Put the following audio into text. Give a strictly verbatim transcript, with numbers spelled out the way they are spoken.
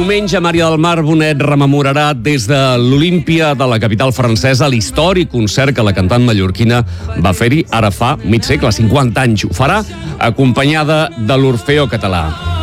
diumenge, Maria del Mar Bonet rememorarà des de l'Olímpia de la capital francesa l'històric concert que la cantant mallorquina va fer-hi ara fa mig segle, cinquanta anys. Ho farà acompanyada de l'Orfeó Català.